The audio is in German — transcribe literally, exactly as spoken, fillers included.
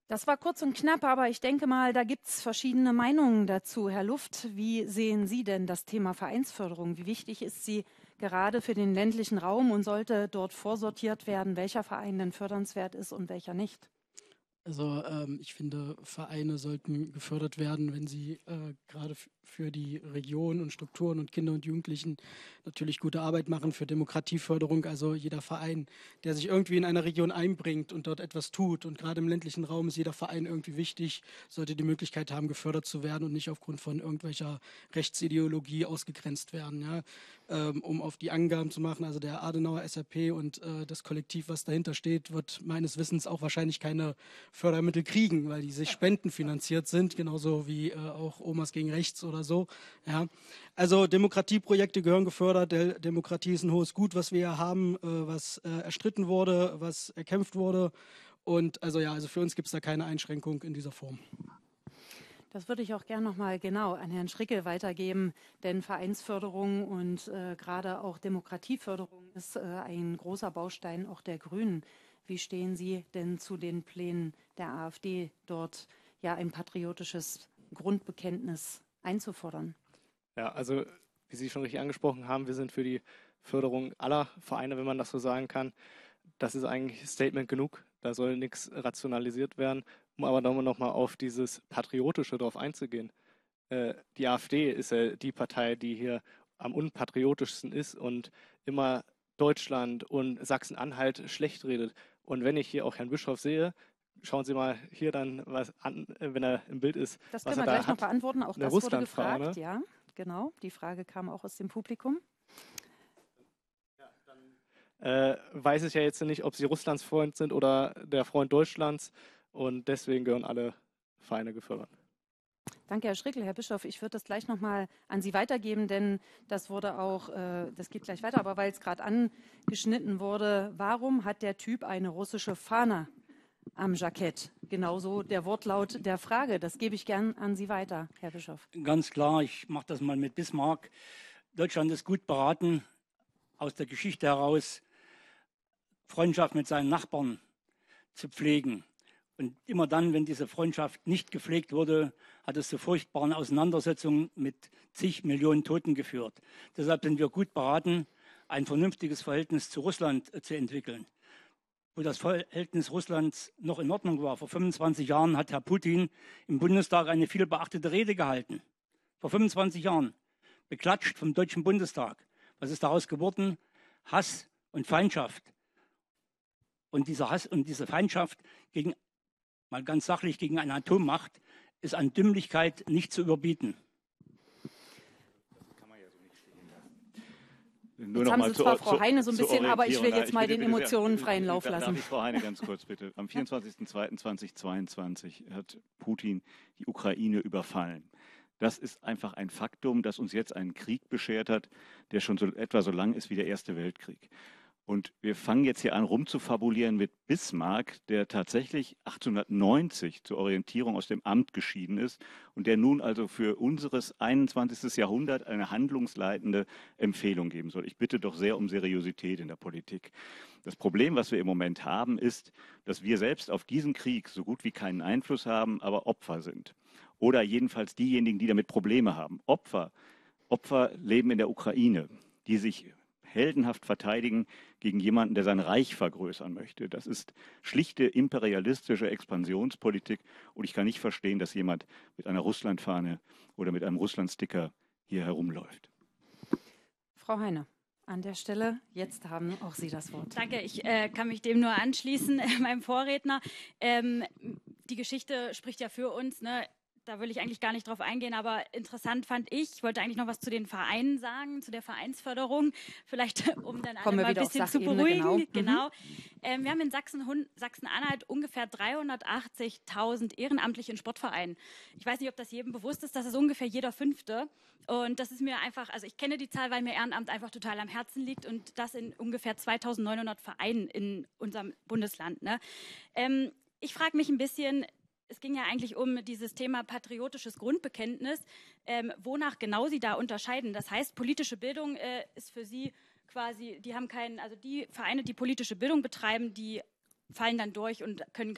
Das war kurz und knapp, aber ich denke mal, da gibt es verschiedene Meinungen dazu. Herr Luft, wie sehen Sie denn das Thema Vereinsförderung? Wie wichtig ist sie gerade für den ländlichen Raum und sollte dort vorsortiert werden, welcher Verein denn fördernswert ist und welcher nicht? Also ähm, ich finde, Vereine sollten gefördert werden, wenn sie äh, gerade für die Region und Strukturen und Kinder und Jugendlichen natürlich gute Arbeit machen für Demokratieförderung. Also jeder Verein, der sich irgendwie in einer Region einbringt und dort etwas tut, und gerade im ländlichen Raum ist jeder Verein irgendwie wichtig, sollte die Möglichkeit haben, gefördert zu werden und nicht aufgrund von irgendwelcher Rechtsideologie ausgegrenzt werden. Ja? Ähm, um auf die Angaben zu machen, also der Adenauer S R P und äh, das Kollektiv, was dahinter steht, wird meines Wissens auch wahrscheinlich keine Fördermittel kriegen, weil die sich spendenfinanziert sind, genauso wie äh, auch Omas gegen Rechts oder so. Ja. Also Demokratieprojekte gehören gefördert. Der Demokratie ist ein hohes Gut, was wir hier haben, äh, was äh, erstritten wurde, was erkämpft wurde. Und also ja, also für uns gibt es da keine Einschränkung in dieser Form. Das würde ich auch gerne noch mal genau an Herrn Schrickel weitergeben, denn Vereinsförderung und äh, gerade auch Demokratieförderung ist äh, ein großer Baustein auch der Grünen. Wie stehen Sie denn zu den Plänen der AfD, dort ja ein patriotisches Grundbekenntnis einzufordern? Ja, also wie Sie schon richtig angesprochen haben, wir sind für die Förderung aller Vereine, wenn man das so sagen kann. Das ist eigentlich Statement genug. Da soll nichts rationalisiert werden. Um aber noch mal auf dieses Patriotische drauf einzugehen. Äh, die AfD ist ja die Partei, die hier am unpatriotischsten ist und immer Deutschland und Sachsen-Anhalt schlecht redet. Und wenn ich hier auch Herrn Bischof sehe, schauen Sie mal hier dann was an, wenn er im Bild ist. Das was können wir er gleich da noch beantworten. Auch Eine das wurde Russlandfahne. gefragt. Ja, genau. Die Frage kam auch aus dem Publikum. Ja, dann äh, weiß ich ja jetzt nicht, ob Sie Russlands Freund sind oder der Freund Deutschlands. Und deswegen gehören alle Vereine gefördert. Danke, Herr Schrickel. Herr Bischof, ich würde das gleich noch mal an Sie weitergeben, denn das wurde auch, äh, das geht gleich weiter, aber weil es gerade angeschnitten wurde, warum hat der Typ eine russische Fahne am Jackett? Genauso der Wortlaut der Frage. Das gebe ich gern an Sie weiter, Herr Bischof. Ganz klar, ich mache das mal mit Bismarck. Deutschland ist gut beraten, aus der Geschichte heraus Freundschaft mit seinen Nachbarn zu pflegen. Und immer dann, wenn diese Freundschaft nicht gepflegt wurde, hat es zu furchtbaren Auseinandersetzungen mit zig Millionen Toten geführt. Deshalb sind wir gut beraten, ein vernünftiges Verhältnis zu Russland zu entwickeln. Wo das Verhältnis Russlands noch in Ordnung war, vor fünfundzwanzig Jahren hat Herr Putin im Bundestag eine viel beachtete Rede gehalten. Vor fünfundzwanzig Jahren, beklatscht vom Deutschen Bundestag. Was ist daraus geworden? Hass und Feindschaft. Und dieser Hass und diese Feindschaft gegen mal ganz sachlich gegen eine Atommacht, ist an Dümmlichkeit nicht zu überbieten. Das kann man ja so nicht stehen lassen. Nur jetzt noch haben mal Sie zu, zwar Frau zu, Heine so ein bisschen, aber ich will jetzt mal bitte, den bitte, Emotionen bitte, freien Lauf lassen. Darf ich Frau Heine ganz kurz bitte? Am vierundzwanzigsten zweiten zweitausendzweiundzwanzig hat Putin die Ukraine überfallen. Das ist einfach ein Faktum, das uns jetzt einen Krieg beschert hat, der schon so etwa so lang ist wie der Erste Weltkrieg. Und wir fangen jetzt hier an, rumzufabulieren mit Bismarck, der tatsächlich achtzehnhundertneunzig zur Orientierung aus dem Amt geschieden ist und der nun also für unseres einundzwanzigsten Jahrhundert eine handlungsleitende Empfehlung geben soll. Ich bitte doch sehr um Seriosität in der Politik. Das Problem, was wir im Moment haben, ist, dass wir selbst auf diesen Krieg so gut wie keinen Einfluss haben, aber Opfer sind. Oder jedenfalls diejenigen, die damit Probleme haben. Opfer, Opfer leben in der Ukraine, die sich heldenhaft verteidigen gegen jemanden, der sein Reich vergrößern möchte. Das ist schlichte imperialistische Expansionspolitik und ich kann nicht verstehen, dass jemand mit einer Russlandfahne oder mit einem Russlandsticker hier herumläuft. Frau Heine, an der Stelle, jetzt haben auch Sie das Wort. Danke, ich äh, kann mich dem nur anschließen, meinem Vorredner. Ähm, die Geschichte spricht ja für uns, ne? Da will ich eigentlich gar nicht drauf eingehen, aber interessant fand ich, ich wollte eigentlich noch was zu den Vereinen sagen, zu der Vereinsförderung, vielleicht um dann alle mal ein bisschen zu beruhigen. Genau. genau. Mhm. Ähm, wir haben in Sachsen, Sachsen-Anhalt ungefähr dreihundertachtzigtausend Ehrenamtliche in Sportvereinen. Ich weiß nicht, ob das jedem bewusst ist, das ist ungefähr jeder Fünfte. Und das ist mir einfach, also ich kenne die Zahl, weil mir Ehrenamt einfach total am Herzen liegt und das in ungefähr zweitausendneunhundert Vereinen in unserem Bundesland. Ne? Ähm, ich frage mich ein bisschen, es ging ja eigentlich um dieses Thema patriotisches Grundbekenntnis, ähm, wonach genau Sie da unterscheiden. Das heißt, politische Bildung äh, ist für Sie quasi, die haben keinen, also die Vereine, die politische Bildung betreiben, die fallen dann durch und können